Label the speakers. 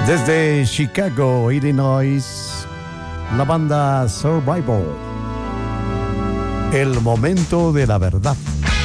Speaker 1: Desde Chicago, Illinois, la banda Survival. El momento de la verdad.